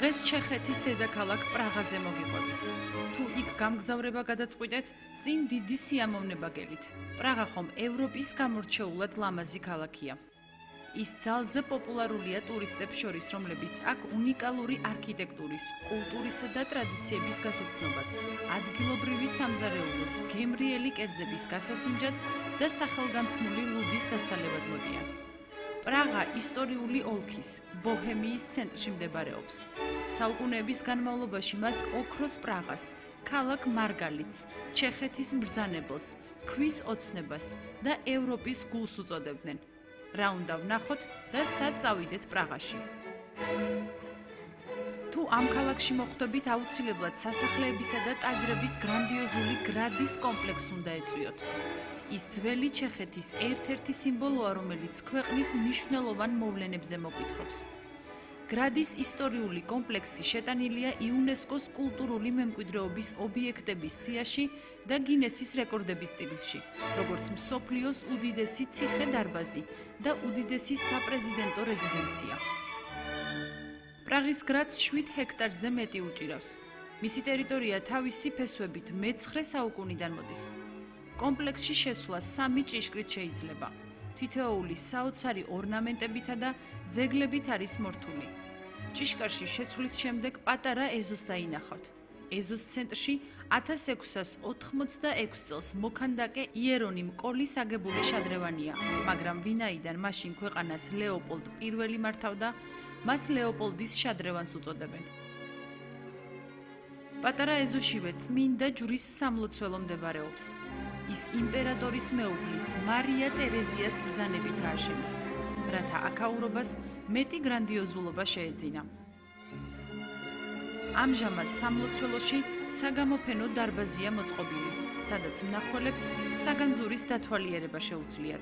დღეს ჩეხეთის დედაქალაქ პრაღაზე მოგიყვებით. თუ იქ გამგზავრება გადაწყვიტეთ, წინ დიდი სიამოვნება გელით. პრაღა ხომ ევროპის გამორჩეულად ლამაზი ქალაქია. ის ძალზე პოპულარულია ტურისტებს შორის, რომლებიც აქ უნიკალური არქიტექტურის, კულტურისა და ტრადიციების გასაცნობად, ადგილობრივი სამზარეულოს, გემრიელი კერძების გასასინჯად და სახელგანთქმული ლუდის დასალებად მოდიან. პრაღა ისტორიული ოლქის, ბოჰემიის ცენტრში მდებარეობს. საუკუნეების განმავლობაში მას ოქროს პრაღას, ქალაქ მარგალიტს, ჩეხეთის მბრძანებელს, ქვის ოცნებას და ევროპის გულს უწოდებდნენ. რა უნდა ვნახოთ და სად წავიდეთ პრაღაში. თუ ამ ქალაქში მოხვდებით, აუცილებლად სასახლეებისა და ტაძრების გრანდიოზული გრადის კომპლექსს უნდა ეწვიოთ. ის ძველი ჩეხეთის ერთ-ერთი სიმბოლოა, რომელიც ქვეყნის მნიშვნელოვან მოვლენებზე მოგვითხრობს. გრადის ისტორიული კომპლექსი შეტანილია იუნესკოს კულტურული მემკვიდრეობის ობიექტების სიაში და გინესის რეკორდების წიგნში, როგორც მსოფლიოს უდიდესი ციხე-დარბაზი და უდიდესი საპრეზიდენტო რეზიდენცია. პრაღის გრადს 7 ჰექტარზე მეტი უჭირავს. მისი ტერიტორია თავისი ფესვებით მე-9 საუკუნიდან მოდის. კომპლექსში შესვლა 3 ჭიშკრით შეიძლება. თითოეული საოცარი ორნამენტებითა და ძეგლებით არის მორთული. ჭიშკარში შეცვლის შემდეგ პატარა ეზოს დაინახავთ. ეზოს ცენტრში 1686 წელს მოქანდაკე იერონიმ კოლის აგებული შადრევანია, მაგრამ ვინაიდან მაშინ ქვეყანას ლეოპოლდ I მართავდა, მას ლეოპოლდის შადრევანს უწოდებენ. პატარა ეზოშივე წმინდა ჯვრის სამლოცველო მდებარეობს. ის იმპერატორის მეუღლის მარია ტერეზიას ბრძანებით ააშენეს, რათა აქაურობას მეტი გრანდიოზულობა შეეძინა. ამჟამად სამლოცველოში საგამოფენო დარბაზია მოწყობილი, სადაც მნახველებს საგანძურის დათვალიერება შეუძლიათ.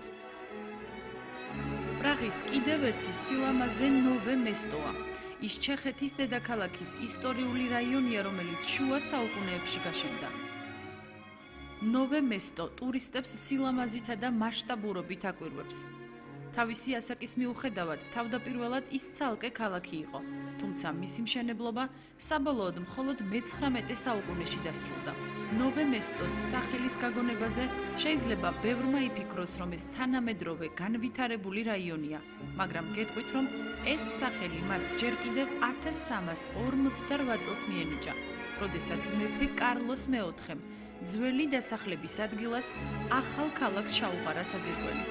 პრაღის კიდევ ერთი სილამაზე ნოვე მესტოა. ის ჩეხეთის დედაქალაქის ისტორიული რაიონია, რომელიც შუა საუკუნეებში გაშენდა. ნოვე მესტო ტურისტებს სილამაზითა და მასშტაბურობით აკვირვებს. თავისი ასაკის მიუხედავად, თავდაპირველად ის ცალკე ქალაქი იყო, თუმცა მისი მშენებლობა საბოლოოდ მხოლოდ მე-19 საუკუნეში დასრულდა. ნოვე მესტოს სახელის გაგონებაზე შეიძლება ბევრმა იფიქროს, რომ ეს თანამედროვე განვითარებული რაიონია, მაგრამ გეტყვით, რომ ეს სახელი მას ჯერ კიდევ 1348 წელს მიენიჭა, როდესაც მეფე კარლოს მეოთხემ ძველი დასახლების ადგილას ახალ ქალაქს ჩაუყარა საძირკველი.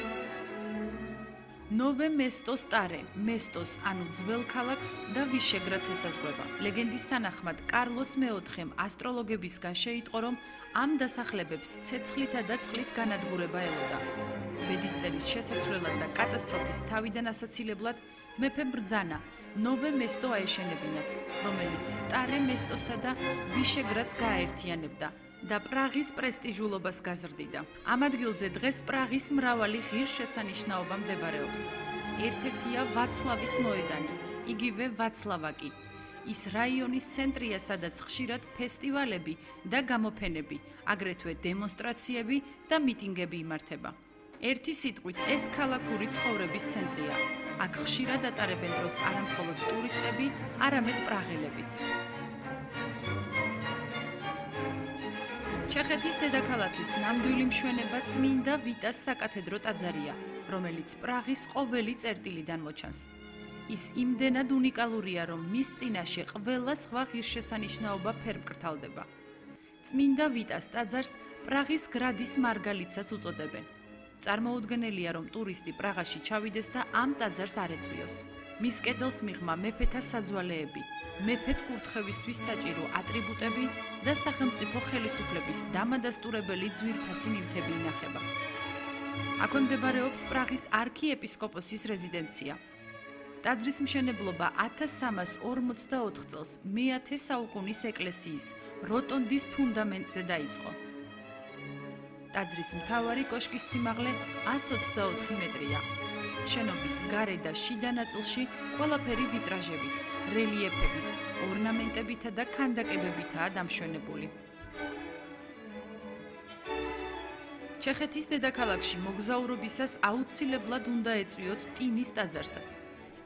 ნოვე მესტოს ტარე, მესტოს ანუ ძველ ქალაქს და ვიშეგრადს ესაზღვრება. ლეგენდის თანახმად, კარლოს მეოთხემ ასტროლოგებისგან შეიტყო, რომ ამ დასახლებებს ცეცხლითა და წყლით განადგურება ელოდა. ბედისწერის შესაცვლელად და კატასტროფის თავიდან ასაცილებლად მეფემ ბრძანა ნოვე მესტო აეშენებინათ, რომელიც სტარე მესტოსა და ვიშეგრადს გააერთიანებდა და პრაღის პრესტიჟულობას გაზრდიდა. ამ ადგილზე დღეს პრაღის მრავალი ღირსშესანიშნაობა მდებარეობს. ერთ-ერთია ვაცლავის მოედანი, იგივე ვაცლავაკი. ის რაიონის ცენტრია, სადაც ხშირად ფესტივალები და გამოფენები, აგრეთვე დემონსტრაციები და მიტინგები იმართება. ერთი სიტყვით, ეს ქალაქური ცხოვრების ცენტრია. აქ ხშირად ატარებენ დროს არა მხოლოდ ტურისტები, არამედ პრაღელებიც. ჩეხეთის დედაქალაქის ნამდვილი მშვენება წმინდა ვიტას საკათედრო ტაძარია, რომელიც პრაღის ყოველი წერტილიდან მოჩანს. ის იმდენად უნიკალურია, რომ მის წინაშე ყველა სხვა ღირსშესანიშნაობა ფერმკრთალდება. წმინდა ვიტას ტაძარს პრაღის გრადის მარგალიტსაც უწოდებენ. წარმოუდგენელია, რომ ტურისტი პრაღაში ჩავიდეს და ამ ტაძარს არ ეწვიოს. მის კედელს მიღმა მეფეთა საძვალეები, მეფეთ კურთხევისთვის საჭირო ატრიბუტები და სახელმწიფო ხელისუფლების დამადასტურებელი ძვირფასი ნივთები ინახება. აქვე მდებარეობს პრაღის არქიეპისკოპოსის რეზიდენცია. ტაძრის მშენებლობა 1344 წელს მე-10 საუკუნის ეკლესიის როტონდის ფუნდამენტზე დაიწყო. ტაძრის მთავარი კოშკის სიმაღლე 124 მეტრია. შენობის გარე და შიდა ნაწილში ყველაფერი ვიტრაჟებით, რელიეფებით, ორნამენტებითა და ქანდაკებებითაა დამშვენებული. ჩეხეთის დედაქალაქში მოგზაურობისას აუცილებლად უნდა ეწვიოთ ტინის ტაძარსაც.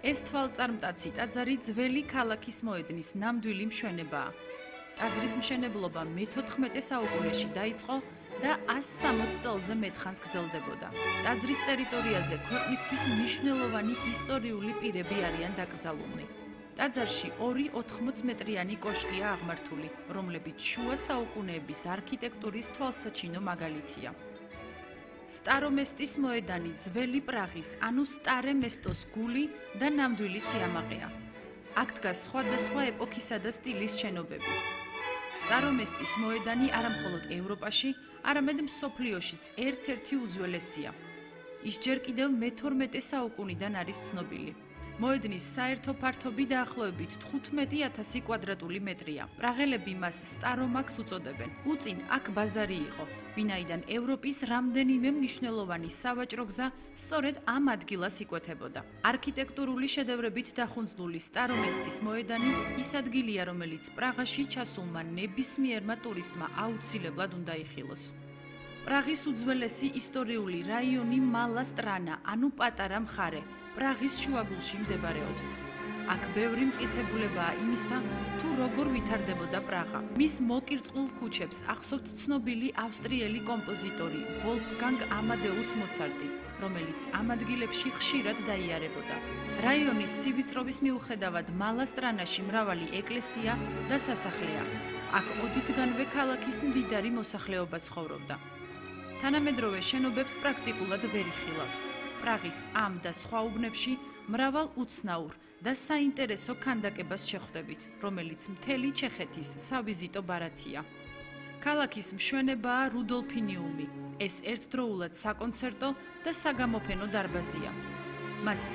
ეს თვალწარმტაცი ტაძარი ძველი ქალაქის მოედნის ნამდვილი მშვენებაა. ტაძრის მშენებლობა მე-14 საუკუნეში დაიწყო და 160 წელზე მეტხანს გრძელდებოდა. ტაძრის ტერიტორიაზე ქვეყნისთვის მნიშვნელოვანი ისტორიული პირები არიან დაკრძალულნი. ტაძარში 2 80-მეტრიანი კოშკია აღმართული, რომლებიც შუა საუკუნეების არქიტექტურის თვალსაჩინო მაგალითია. სტარომესტის მოედანი ძველი პრაღის, ანუ სტარე მესტოს გული და ნამდვილი სიამაყეა. აქ დგას სხვადასხვა ეპოქისა და სტილის შენობები. სტარომესტის მოედანი არა მხოლოდ ევროპაში, არამედ მსოფლიოშიც ერთ-ერთი უძველესია. ის ჯერ კიდევ მე-12 საუკუნიდან არის ცნობილი. მოედნის საერთო ფართობი დაახლოებით 15,000 კვადრატული მეტრია. პრაღელები მას სტარომაქს უწოდებენ. უწინ აქ ბაზარი იყო, ვინაიდან ევროპის რამდენიმე მნიშვნელოვანი სავაჭრო გზა სწორედ ამ ადგილას იკვეთებოდა. არქიტექტურული შედევრებით დახუნძლული სტარომესტის მოედანი ის ადგილია, რომელიც პრაღაში ჩასულმა ნებისმიერმა ტურისტმა აუცილებლად უნდა იხილოს. პრაღის უძველესი ისტორიული რაიონი მალა სტრანა, ანუ პატარა მხარე, პრაღის შუაგულში მდებარეობს. აქ ბევრი მტკიცებულებაა იმისა, თუ როგორ ვითარდებოდა პრაღა. მის მოკირწყლ ქუჩებს ახსოვთ ცნობილი ავსტრიელი კომპოზიტორი ვოლფგანგ ამადეუს მოცარტი, რომელიც ამ ადგილებში ხშირად დაიარებოდა. რაიონის სივიწროვის მიუხედავად მალა სტრანაში მრავალი ეკლესია და სასახლეა. აქ ოდითგანვე ქალაქის მდიდარი მოსახლეობა ცხოვრობდა. თანამედროვე შენობებს პრაქტიკულად ვერ იხილავთ. პრაღის ამ და სხვა უბნებში მრავალ უცნაურ და საინტერესო ქანდაკებას შეხვდებით, რომელიც მთელი ჩეხეთის სავიზიტო ბარათია. ქალაქის მშვენებაა რუდოლფინიუმი, ეს ერთდროულად საკონცერტო და საგამოფენო დარბაზია. მას